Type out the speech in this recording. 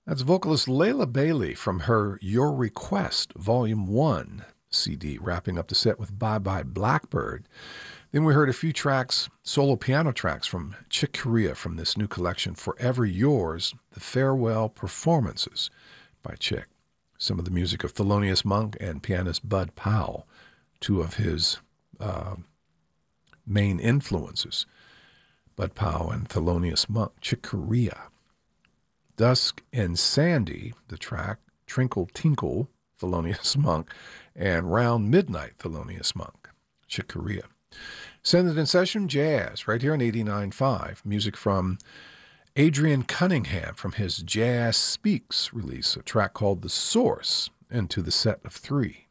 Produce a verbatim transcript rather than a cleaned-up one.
That's vocalist Layla Bailey from her Your Request Volume one C D, wrapping up the set with Bye Bye Blackbird. Then we heard a few tracks, solo piano tracks from Chick Corea from this new collection, Forever Yours, The Farewell Performances by Chick. Some of the music of Thelonious Monk and pianist Bud Powell, two of his uh, main influences. Bud Powell and Thelonious Monk, Chick Corea. Dusk and Sandy, the track, Trinkle Tinkle, Thelonious Monk, and Round Midnight, Thelonious Monk, Chick Corea. Send It in Session Jazz, right here on eighty-nine point five. Music from Adrian Cunningham from his Jazz Speaks release, a track called The Source, into the set of three.